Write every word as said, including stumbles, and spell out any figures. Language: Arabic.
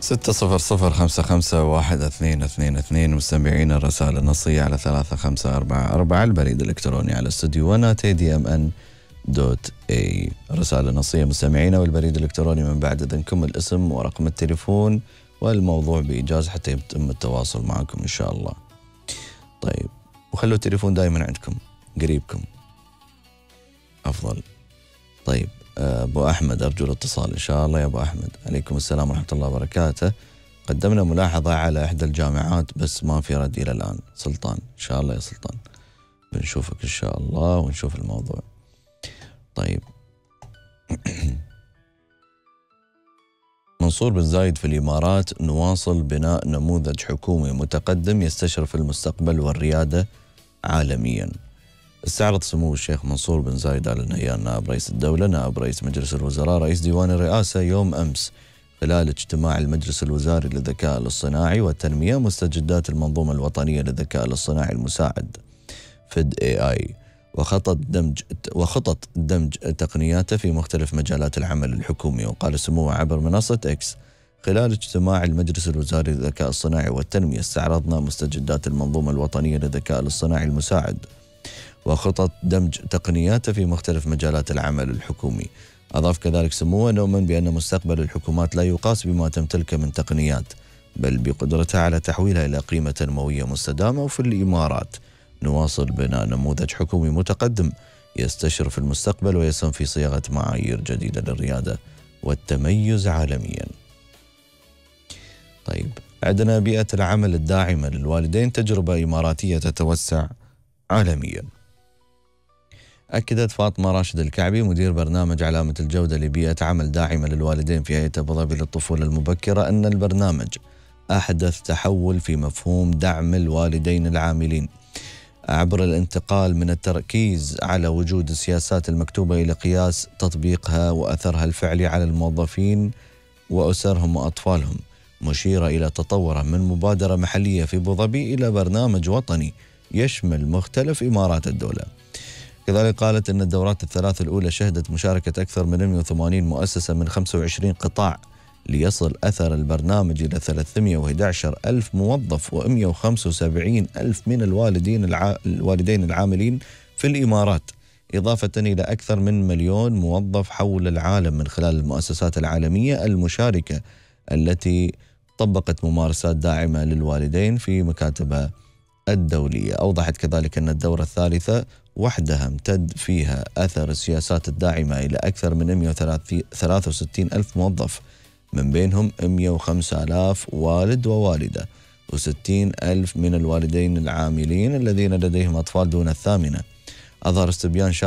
ستة صفر صفر خمسة خمسة واحد اثنين اثنين اثنين. مستمعين الرسائل النصية على ثلاثة خمسة أربعة أربعة. البريد الإلكتروني على استوديو ون آت دي ام ان دوت اي. الرسائل النصية مستمعينا، والبريد الإلكتروني من بعد إذنكم الاسم ورقم التليفون والموضوع بإيجاز حتى يتم التواصل معكم إن شاء الله. طيب، وخلوا التليفون دائما عندكم قريبكم أفضل. طيب، أبو أحمد أرجو الاتصال إن شاء الله. يا أبو أحمد، عليكم السلام ورحمة الله وبركاته. قدمنا ملاحظة على إحدى الجامعات بس ما في رد إلى الآن. سلطان، إن شاء الله يا سلطان بنشوفك إن شاء الله ونشوف الموضوع. طيب منصور بن زايد في الإمارات: نواصل بناء نموذج حكومي متقدم يستشرف المستقبل والريادة عالميا. استعرض سمو الشيخ منصور بن زايد آل نهيان نائب رئيس الدولة، نائب رئيس مجلس الوزراء، رئيس ديوان الرئاسة يوم أمس خلال اجتماع المجلس الوزاري للذكاء الاصطناعي والتنمية مستجدات المنظومة الوطنية للذكاء الاصطناعي المساعد فيد إيه آي، وخطط دمج وخطط دمج تقنياته في مختلف مجالات العمل الحكومي. وقال سموه عبر منصة إكس: خلال اجتماع المجلس الوزاري للذكاء الصناعي والتنمية استعرضنا مستجدات المنظومة الوطنية للذكاء الاصطناعي المساعد وخطط دمج تقنياته في مختلف مجالات العمل الحكومي. أضاف كذلك سموه: نؤمن بأن مستقبل الحكومات لا يقاس بما تمتلكه من تقنيات، بل بقدرتها على تحويلها إلى قيمة تنموية مستدامة. وفي الإمارات نواصل بناء نموذج حكومي متقدم يستشرف المستقبل ويسهم في صياغة معايير جديدة للريادة والتميز عالميا. طيب، عندنا بيئة العمل الداعمة للوالدين، تجربة إماراتية تتوسع عالميا. أكدت فاطمة راشد الكعبي مدير برنامج علامة الجودة لبيئة عمل داعمة للوالدين في هيئة أبو ظبي للطفولة المبكرة أن البرنامج أحدث تحول في مفهوم دعم الوالدين العاملين عبر الانتقال من التركيز على وجود السياسات المكتوبة إلى قياس تطبيقها وأثرها الفعلي على الموظفين وأسرهم وأطفالهم، مشيرة إلى تطوره من مبادرة محلية في أبو ظبي إلى برنامج وطني يشمل مختلف إمارات الدولة. كذلك قالت أن الدورات الثلاث الأولى شهدت مشاركة أكثر من مئة وثمانين مؤسسة من خمسة وعشرين قطاع، ليصل أثر البرنامج إلى ثلاثمئة وأحد عشر ألف موظف ومئة وخمسة وسبعين ألف من الوالدين الع... الوالدين العاملين في الإمارات، إضافة إلى أكثر من مليون موظف حول العالم من خلال المؤسسات العالمية المشاركة التي طبقت ممارسات داعمة للوالدين في مكاتبها الدولية. أوضحت كذلك أن الدورة الثالثة وحدها امتد فيها أثر السياسات الداعمة إلى أكثر من مئة وثلاثة وستين ألف موظف، من بينهم مئة وخمسة آلاف والد ووالدة وستين ألف من الوالدين العاملين الذين لديهم أطفال دون الثامنة. أظهر استبيان